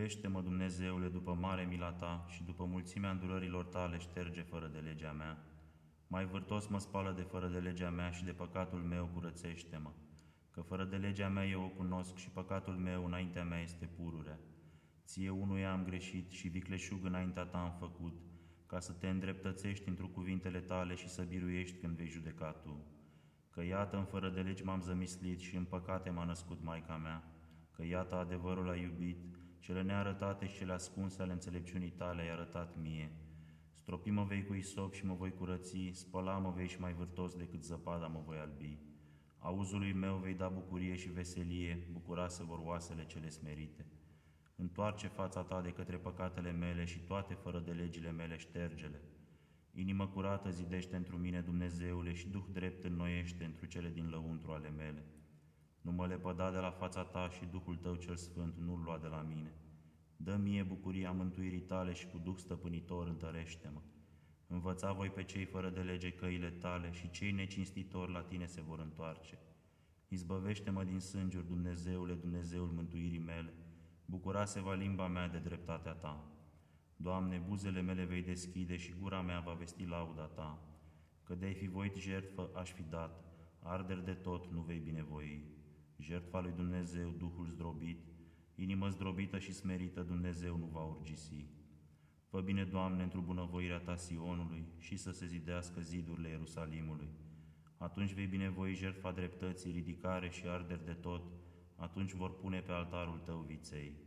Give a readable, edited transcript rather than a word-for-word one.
Iubește-mă, Dumnezeule, după mare mila Ta și după mulțimea îndurărilor Tale șterge fără de legea mea. Mai vârtos mă spală de fără de legea mea și de păcatul meu curățește-mă, că fără de legea mea eu o cunosc și păcatul meu înaintea mea este pururea. Ție unuia am greșit și vicleșug înaintea Ta am făcut, ca să Te îndreptățești într cuvintele Tale și să biruiești când vei judeca Tu. Că iată, în fără de legi m-am zămislit și în păcate m-a născut Maica mea, că iată adevărul ai iubit, cele nearătate și cele ascunse ale înțelepciunii Tale ai arătat mie. Stropi mă vei cu isop și mă voi curăți, spăla mă vei și mai vârtos decât zăpada mă voi albi. Auzului meu vei da bucurie și veselie, bucura se vor oasele cele smerite. Întoarce fața Ta de către păcatele mele și toate fără de legile mele ștergele. Inimă curată zidește întru mine, Dumnezeule, și Duh drept înnoiește întru cele din lăuntru ale mele. Nu mă lepăda de la fața Ta și Duhul Tău cel Sfânt nu-l lua de la mine. Dă mie bucuria mântuirii Tale și cu Duh stăpânitor întărește-mă. Învăța voi pe cei fără de lege căile Tale și cei necinstitori la Tine se vor întoarce. Izbăvește-mă din sângiuri, Dumnezeule, Dumnezeul mântuirii mele. Bucura se va limba mea de dreptatea Ta. Doamne, buzele mele vei deschide și gura mea va vesti lauda Ta. Că de-ai fi voit jertfă aș fi dat, arderi de tot nu vei binevoi. Jertfa lui Dumnezeu, Duhul zdrobit, inimă zdrobită și smerită Dumnezeu nu va urgisi. Fă bine, Doamne, într-o bunăvoirea Ta Sionului și să se zidească zidurile Ierusalimului. Atunci vei binevoi jertfa dreptății, ridicare și arderi de tot, atunci vor pune pe altarul Tău viței.